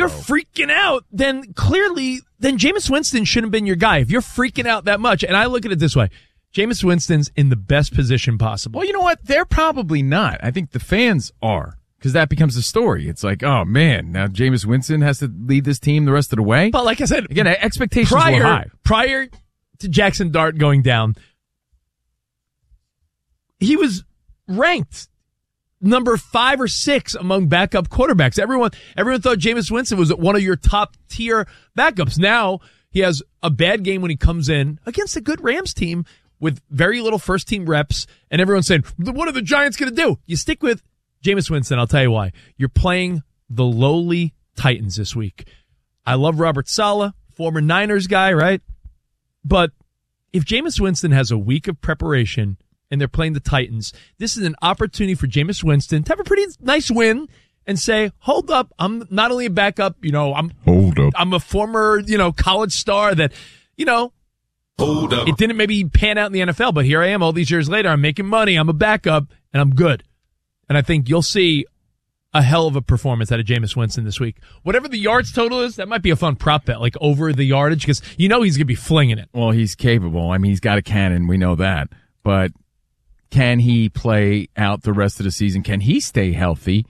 you're freaking out, then clearly, Jameis Winston shouldn't have been your guy. If you're freaking out that much, and I look at it this way, Jameis Winston's in the best position possible. Well, you know what? They're probably not. I think the fans are, because that becomes the story. It's like, oh, man, now Jameis Winston has to lead this team the rest of the way. But like I said, again, expectations were high. Prior to Jackson Dart going down, he was ranked number 5 or 6 among backup quarterbacks. Everyone thought Jameis Winston was one of your top tier backups. Now he has a bad game when he comes in against a good Rams team with very little first team reps, and everyone's saying, what are the Giants going to do? You stick with Jameis Winston. I'll tell you why. You're playing the lowly Titans this week. I love Robert Saleh, former Niners guy, right? But if Jameis Winston has a week of preparation and they're playing the Titans, this is an opportunity for Jameis Winston to have a pretty nice win and say, hold up, I'm not only a backup, I'm a former, college star that, hold up. It didn't maybe pan out in the NFL, but here I am all these years later. I'm making money. I'm a backup, and I'm good. And I think you'll see a hell of a performance out of Jameis Winston this week. Whatever the yards total is, that might be a fun prop bet, like over the yardage, because he's going to be flinging it. Well, he's capable. I mean, he's got a cannon. We know that. But can he play out the rest of the season? Can he stay healthy?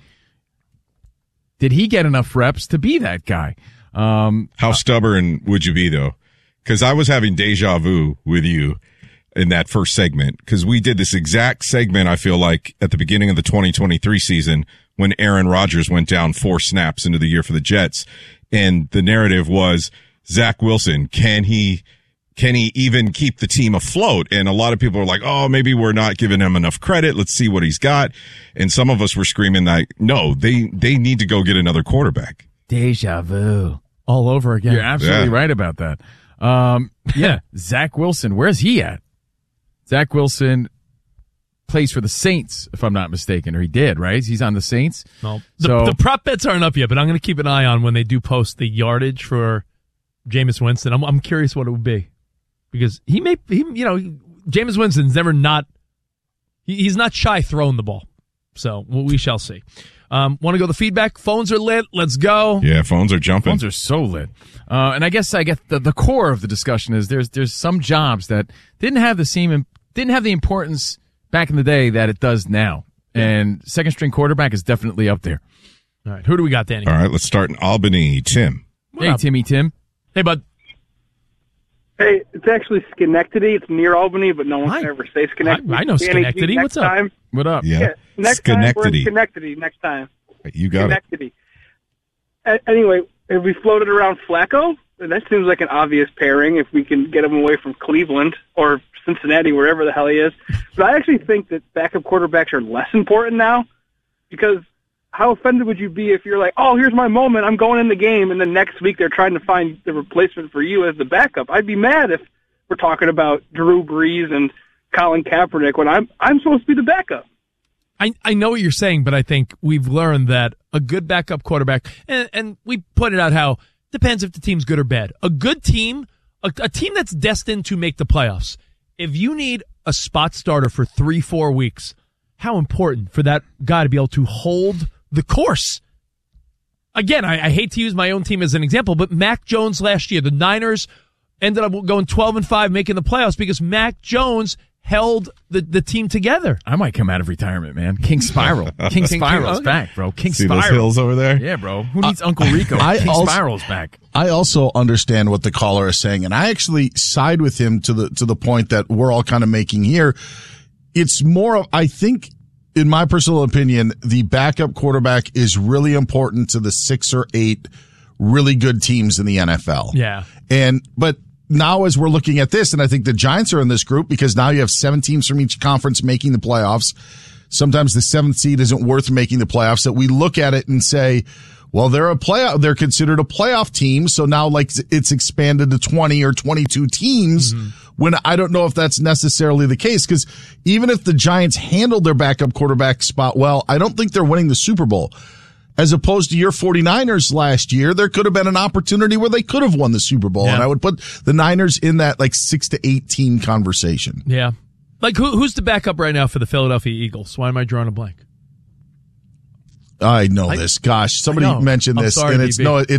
Did he get enough reps to be that guy? How stubborn would you be, though? Because I was having deja vu with you in that first segment, because we did this exact segment, I feel like, at the beginning of the 2023 season when Aaron Rodgers went down 4 snaps into the year for the Jets. And the narrative was, Zach Wilson, can he even keep the team afloat? And a lot of people are like, oh, maybe we're not giving him enough credit. Let's see what he's got. And some of us were screaming like, no, they need to go get another quarterback. Deja vu. All over again. You're absolutely right about that. Yeah, Zach Wilson, where's he at? Zach Wilson plays for the Saints, if I'm not mistaken, or he did, right? He's on the Saints. No, the prop bets aren't up yet, but I'm going to keep an eye on when they do post the yardage for Jameis Winston. I'm curious what it would be, because Jameis Winston's never not. He's not shy throwing the ball, so we shall see. Want to go to the feedback? Phones are lit. Let's go. Yeah, phones are jumping. Phones are so lit. And I guess the core of the discussion is there's some jobs that didn't have the importance back in the day that it does now. And second string quarterback is definitely up there. All right, who do we got, Danny? All right, let's start in Albany. Tim. Hey, Timmy Tim. Hey, bud. Hey, it's actually Schenectady. It's near Albany, but no one can ever say Schenectady. I know Schenectady. What's up? Time. What up? Yeah. Next Schenectady. time, we're in Schenectady next time. You got Schenectady. Anyway, have we floated around Flacco? That seems like an obvious pairing if we can get him away from Cleveland or Cincinnati, wherever the hell he is. But I actually think that backup quarterbacks are less important now, because how offended would you be if you're like, oh, here's my moment, I'm going in the game, and then next week they're trying to find the replacement for you as the backup? I'd be mad if we're talking about Drew Brees and Colin Kaepernick when I'm supposed to be the backup. I know what you're saying, but I think we've learned that a good backup quarterback, and we pointed out how depends if the team's good or bad. A good team, a team that's destined to make the playoffs, if you need a spot starter for 3-4 weeks, how important for that guy to be able to hold the course. Again, I hate to use my own team as an example, but Mac Jones last year, the Niners ended up going 12-5, making the playoffs because Mac Jones held the team together. I might come out of retirement, man. King Spiral. King Spiral's back, bro. King See Spiral. those hills over there? Yeah, bro. Who needs Uncle Rico? King Spiral's back. I also understand what the caller is saying, and I actually side with him to the point that we're all kind of making here. It's more of, I think, in my personal opinion, the backup quarterback is really important to the 6 or 8 really good teams in the NFL. Yeah. But now as we're looking at this, and I think the Giants are in this group because now you have 7 teams from each conference making the playoffs. Sometimes the 7th seed isn't worth making the playoffs, that we look at it and say, well, they're considered a playoff team. So now like it's expanded to 20 or 22 teams. Mm-hmm. When I don't know if that's necessarily the case, because even if the Giants handled their backup quarterback spot well, I don't think they're winning the Super Bowl. As opposed to your 49ers last year, there could have been an opportunity where they could have won the Super Bowl. Yeah. And I would put the Niners in that like 6 to 8 team conversation. Yeah. Like who's the backup right now for the Philadelphia Eagles? Why am I drawing a blank? I know this. Gosh, somebody mentioned this, and it's